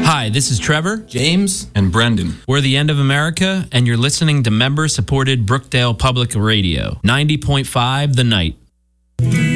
Hi, this is Trevor, James, and Brendan. We're the End of America, and you're listening to member-supported Brookdale Public Radio, 90.5 The Night.